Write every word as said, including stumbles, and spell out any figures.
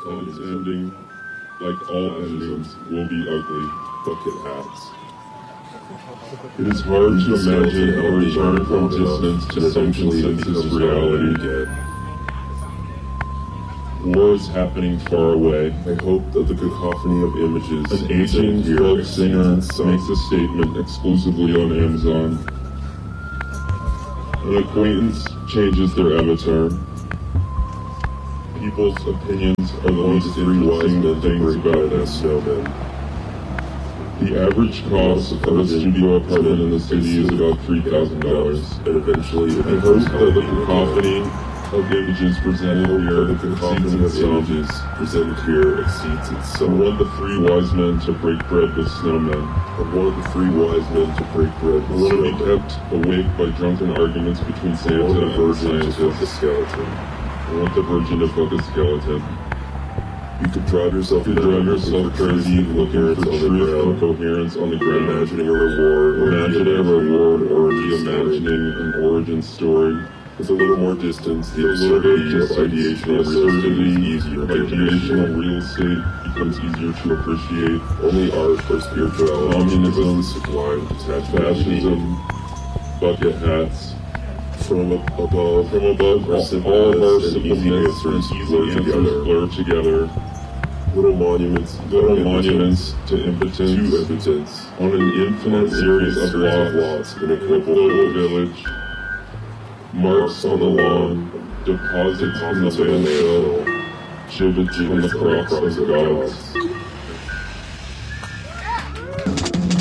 And its ending, like all endings, will be ugly. Bucket hats. It is hard to imagine a return from distance to some consensus reality. Again. War is happening far away. I hope that the cacophony of images An aging folk singer makes a statement exclusively on Amazon. An acquaintance changes their avatar. People's opinions are the least interesting things about them. Snowmen. The average cost of a studio apartment in the city is about three thousand dollars. And eventually it I hope that the cacophony of images presented here the cacophony exceeds its of sum. images presented here exceeds its I sum. want the three wise men to break bread with snowmen. I want the three wise men to break bread I with want to be snowmen. kept awake by drunken arguments between I Santa want the and virgin to fuck a scientists. skeleton. I want the virgin to fuck a skeleton. You could drive yourself You could drive yourself crazy looking for truth and coherence on the ground. imagining a reward, or Imagining a reward or reimagining an origin story. With a little more distance, the A little bit of absurdity of distance, ideation the and real estate absurdity is easier of to ideation appreciate. and real estate becomes easier to appreciate. Only art or spirituality Communism, gives us the sublime detachment of meaning. Fascism, bucket hats. From ab- above, From above, our all of our simpleness and easy simpleness and answers easy blur answers together. blur together. Little monuments, Little to monuments to to impotence impotence. on an infinite series of lots lots in a in a global global village. village. Marks on the lawn, deposits in the landfill, gibbets from the crocks of gods.